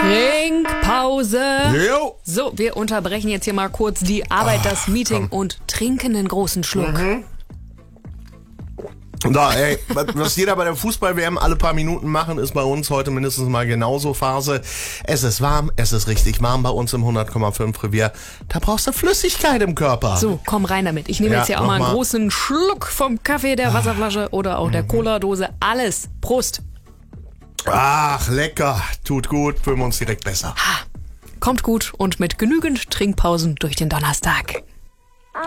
Trinkpause. Jo. So, wir unterbrechen jetzt hier mal kurz die Arbeit, das Meeting und trinken einen großen Schluck. Da, ey, was jeder bei der Fußball-WM alle paar Minuten machen, ist bei uns heute mindestens mal genauso Phase. Es ist warm, es ist richtig warm bei uns im 100,5 Revier. Da brauchst du Flüssigkeit im Körper. So, komm rein damit. Ich nehme jetzt hier auch mal einen großen Schluck vom Kaffee, der Wasserflasche oder auch der Cola-Dose. Alles. Prost. Ach, lecker. Tut gut, fühlen wir uns direkt besser. Kommt gut und mit genügend Trinkpausen durch den Donnerstag.